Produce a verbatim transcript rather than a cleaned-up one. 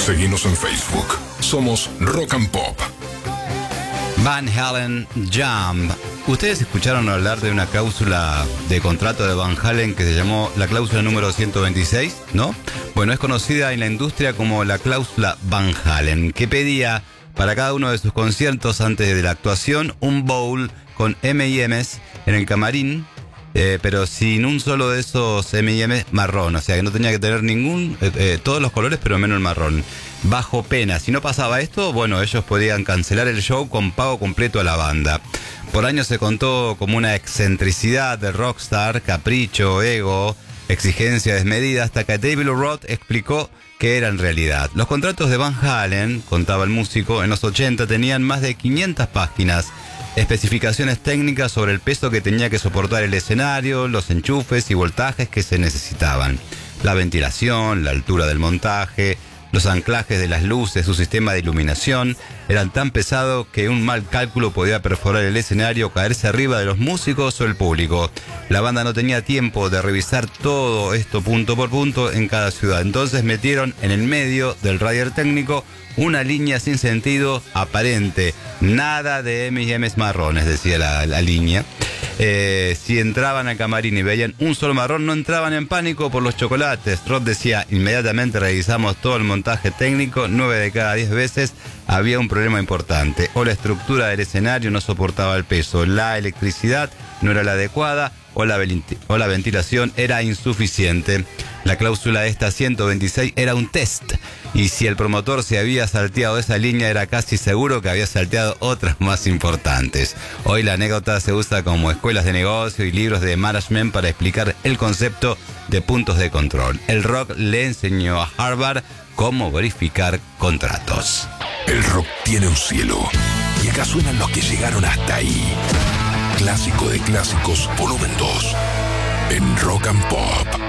Seguinos en Facebook. Somos Rock and Pop. Van Halen Jump. Ustedes escucharon hablar de una cláusula de contrato de Van Halen que se llamó la cláusula número ciento veintiséis, ¿no? Bueno, es conocida en la industria como la cláusula Van Halen, que pedía para cada uno de sus conciertos antes de la actuación un bowl con eme y emes en el camarín, eh, pero sin un solo de esos eme y emes marrón, o sea que no tenía que tener ningún, eh, eh, todos los colores pero menos el marrón, bajo pena. Si no pasaba esto, bueno, ellos podían cancelar el show con pago completo a la banda. Por años se contó como una excentricidad de rockstar, capricho, ego, exigencia desmedida, hasta que David Lee Roth explicó que era en realidad. Los contratos de Van Halen, contaba el músico, en los ochenta tenían más de quinientas páginas, especificaciones técnicas sobre el peso que tenía que soportar el escenario, los enchufes y voltajes que se necesitaban, la ventilación, la altura del montaje, los anclajes de las luces, su sistema de iluminación, eran tan pesados que un mal cálculo podía perforar el escenario o caerse arriba de los músicos o el público. La banda no tenía tiempo de revisar todo esto punto por punto en cada ciudad. Entonces metieron en el medio del rider técnico una línea sin sentido aparente. Nada de eme y emes marrones, decía la, la línea. Eh, si entraban al camarín y veían un solo marrón, no entraban en pánico por los chocolates. Roth decía, inmediatamente revisamos todo el montaje técnico, nueve de cada diez veces había un problema importante. O la estructura del escenario no soportaba el peso, la electricidad no era la adecuada, o la, o la ventilación era insuficiente. La cláusula de esta ciento veintiséis era un test, y si el promotor se había salteado esa línea, era casi seguro que había salteado otras más importantes. Hoy la anécdota se usa como escuelas de negocio y libros de management para explicar el concepto de puntos de control. El rock le enseñó a Harvard cómo verificar contratos. El rock tiene un cielo, y acá suenan los que llegaron hasta ahí. Clásico de clásicos, volumen dos, en Rock and Pop.